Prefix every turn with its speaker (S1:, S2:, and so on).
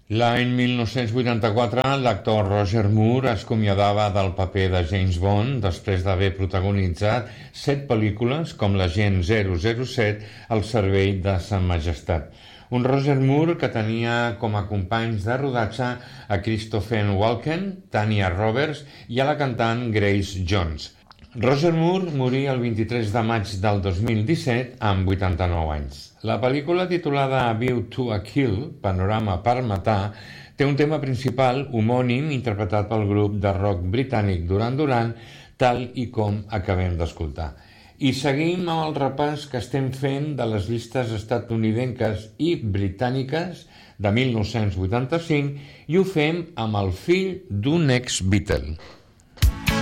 S1: L'any 1984, l'actor Roger Moore es acomiadava del paper de James Bond després d'haver protagonitzat 7 pel·lícules com l'agent 007 al servei de Sa Majestat. Un Roger Moore que tenia com a companys de rodatge a Christopher Walken, Tanya Roberts i a la cantant Grace Jones. Roger Moore morí el 23 de maig del 2017 amb 89 anys. La pel·lícula titulada A View to a Kill, Panorama per matar, té un tema principal homònim interpretat pel grup de rock britànic Duran Duran, tal i com acabem d'escoltar. I seguim amb el repàs que estem fent de les llistes estatunidenques i britàniques de 1985 i ho fem amb el fill d'un ex-Beatle.